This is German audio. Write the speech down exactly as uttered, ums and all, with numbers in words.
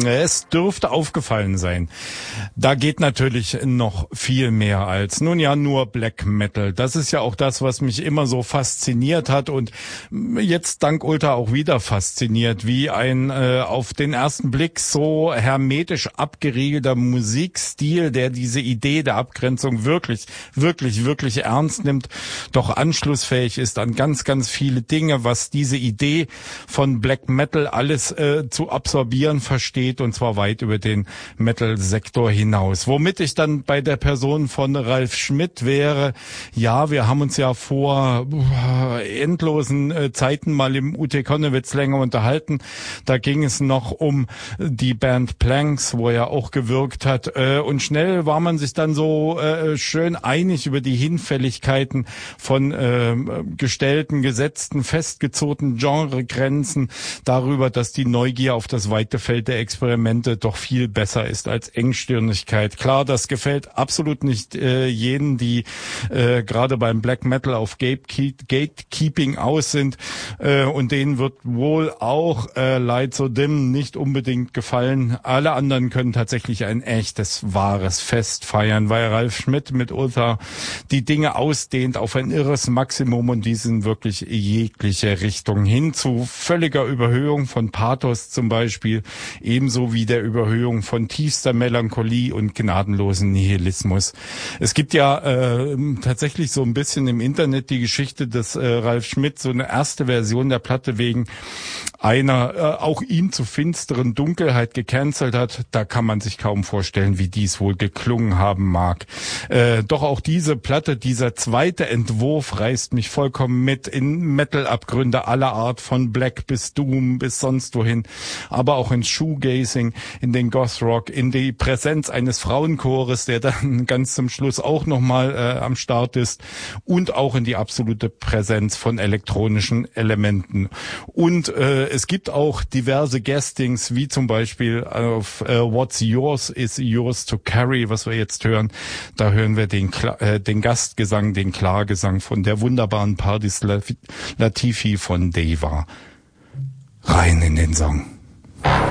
Es dürfte aufgefallen sein. Da geht natürlich noch viel mehr als, nun ja, nur Black Metal. Das ist ja auch das, was mich immer so fasziniert hat und jetzt dank Ultra auch wieder fasziniert, wie ein äh, auf den ersten Blick so hermetisch abgeriegelter Musikstil, der diese Idee der Abgrenzung wirklich, wirklich, wirklich ernst nimmt, doch anschlussfähig ist an ganz, ganz viele Dinge, was diese Idee von Black Metal alles äh, zu absorbieren versteht, und zwar weit über den Metal-Sektor hinaus. Womit ich dann bei der Person von Ralf Schmidt wäre, ja, wir haben uns ja vor äh, endlosen äh, Zeiten mal im U T Konnewitz länger unterhalten. Da ging es noch um die Band Planks, wo er auch gewirkt hat. Äh, und schnell war man sich dann so äh, schön einig über die Hinfälligkeiten von äh, gestellten, gesetzten, festgezurrten Genregrenzen, darüber, dass die Neugier auf das weite Feld der Experimente doch viel besser ist als Engstirnigkeit. Klar, das gefällt absolut nicht äh, jenen, die äh, gerade beim Black Metal auf Gatekeep- Gatekeeping aus sind, äh, und denen wird wohl auch äh, Light So Dim nicht unbedingt gefallen. Alle anderen können tatsächlich ein echtes, wahres Fest feiern, weil Ralf Schmidt mit Ultra die Dinge ausdehnt auf ein irres Maximum und diesen wirklich jegliche Richtung hin zu völliger Überhöhung von Pathos zum Beispiel, ebenso wie der Überhöhung von tiefster Melancholie und gnadenlosen Nihilismus. Es gibt ja äh, tatsächlich so ein bisschen im Internet die Geschichte, dass äh, Ralf Schmidt so eine erste Version der Platte wegen einer äh, auch ihm zu finsteren Dunkelheit gecancelt hat. Da kann man sich kaum vorstellen, wie dies wohl geklungen haben mag. Äh, doch auch diese Platte, dieser zweite Entwurf reißt mich vollkommen mit in Metal-Abgründe aller Art, von Black bis Doom bis sonst wohin, aber auch in Shoegazing, in den Goth-Rock, in die Präsenz eines Frauenchores, der dann ganz zum Schluss auch nochmal äh, am Start ist, und auch in die absolute Präsenz von elektronischen Elementen. Und äh, es gibt auch diverse Guestings, wie zum Beispiel auf äh, What's Yours is Yours to Carry, was wir jetzt hören. Da hören wir den, Kla- äh, den Gastgesang, den Klargesang von der wunderbaren Pardis Latifi von Deva. Rein in den Song.